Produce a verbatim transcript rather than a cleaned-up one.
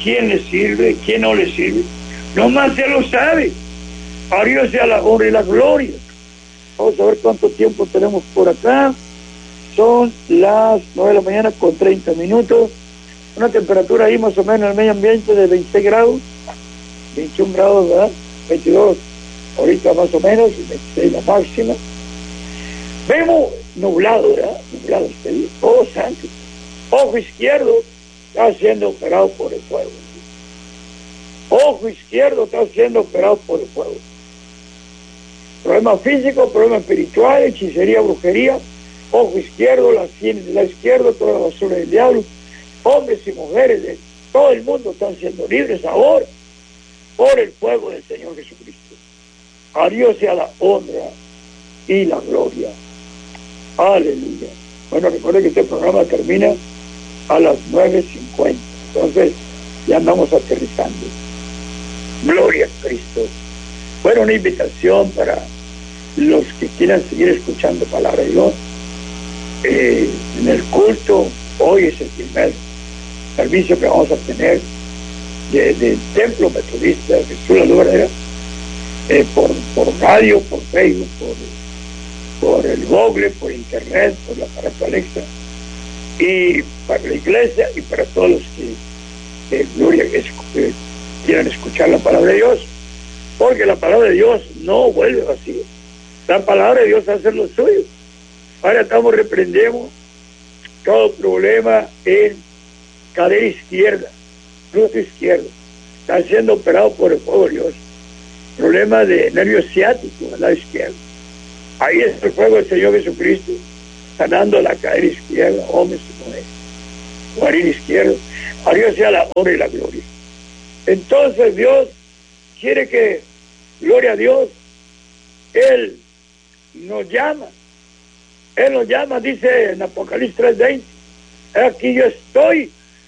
quién le sirve, quién no le sirve. Nomás Él lo sabe. A Dios sea la honra y la gloria. Vamos a ver cuánto tiempo tenemos por acá. Son las nueve de la mañana con treinta minutos. Una temperatura ahí más o menos en el medio ambiente de veintiséis grados. veintiún grados, ¿verdad? veintidós ahorita más o menos, veintiséis la máxima. Vemos nublado, ¿verdad? Nublado este día. Oh, santo. Ojo izquierdo está siendo operado por el fuego. Ojo izquierdo está siendo operado por el fuego. Problema físico, problema espiritual, hechicería, brujería. Ojo izquierdo, las sienes del lado izquierdo, toda la basura del diablo. Hombres y mujeres de todo el mundo están siendo libres ahora por el fuego del Señor Jesucristo. A Dios sea la honra y la gloria. Aleluya. Bueno, recuerden que este programa termina a las nueve cincuenta. Entonces, ya andamos aterrizando. Gloria a Cristo. Bueno, una invitación para los que quieran seguir escuchando palabra de Dios. Eh, en el culto, hoy es el primer servicio que vamos a tener del de Templo Metodista de Jesús la Luz Verdadera, eh, por, por radio, por Facebook, por, por el Google, por internet, por el aparato Alexa, y para la iglesia y para todos los que eh, gloria, que eh, quieran escuchar la palabra de Dios, porque la palabra de Dios no vuelve vacía. La palabra de Dios hace lo suyo. Ahora estamos, reprendemos todo problema en cadera izquierda, glúteo izquierdo, está siendo operado por el fuego de Dios. Problema de nervio ciático al lado izquierdo, ahí es el fuego del Señor Jesucristo sanando la cadera izquierda, hombres y mujeres, guarín izquierdo. A Dios sea la honra y la gloria. Entonces Dios quiere que, gloria a Dios, Él nos llama. Él nos llama, dice en Apocalipsis tres veinte, aquí yo estoy